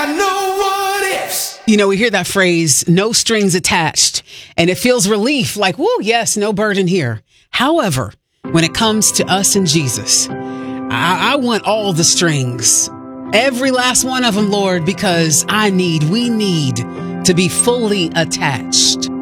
got no what ifs. You know, we hear that phrase, no strings attached, and it feels relief like, whoa, yes, no burden here. However, when it comes to us and Jesus, I want all the strings, every last one of them, Lord, because we need to be fully attached.